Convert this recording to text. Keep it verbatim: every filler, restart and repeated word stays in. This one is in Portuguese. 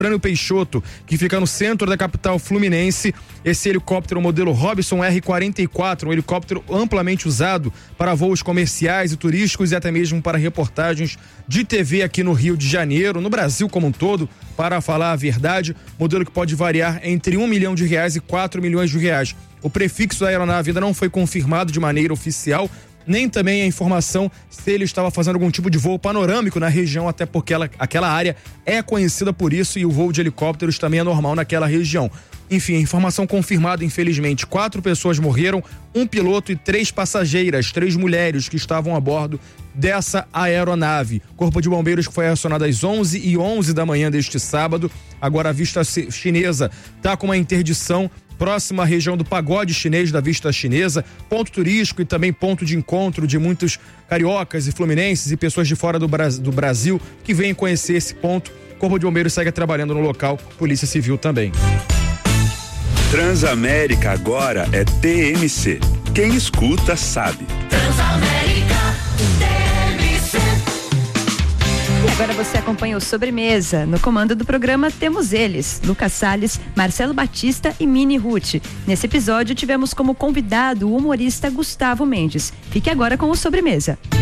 Prânio Peixoto, que fica no centro da capital fluminense. Esse helicóptero modelo Robson R quarenta e quatro, um helicóptero amplamente usado para voos comerciais e turísticos e até mesmo para reportagens de T V aqui no Rio de Janeiro, no Brasil como um todo, para falar a verdade, modelo que pode variar entre um milhão de reais e quatro milhões de reais. O prefixo da aeronave ainda não foi confirmado de maneira oficial, nem também a informação se ele estava fazendo algum tipo de voo panorâmico na região, até porque ela, aquela área é conhecida por isso e o voo de helicópteros também é normal naquela região. Enfim, informação confirmada, infelizmente, quatro pessoas morreram, um piloto e três passageiras, três mulheres que estavam a bordo dessa aeronave. Corpo de Bombeiros que foi acionado às onze e onze da manhã deste sábado. Agora a Vista Chinesa está com uma interdição próxima à região do Pagode Chinês da Vista Chinesa, ponto turístico e também ponto de encontro de muitos cariocas e fluminenses e pessoas de fora do, Bra- do Brasil que vêm conhecer esse ponto. Corpo de Bombeiros segue trabalhando no local, Polícia Civil também. Transamérica agora é T M C. Quem escuta sabe. Transamérica T M C. E agora você acompanha o Sobremesa. No comando do programa temos eles, Lucas Salles, Marcelo Batista e Mini Ruth. Nesse episódio tivemos como convidado o humorista Gustavo Mendes. Fique agora com o Sobremesa.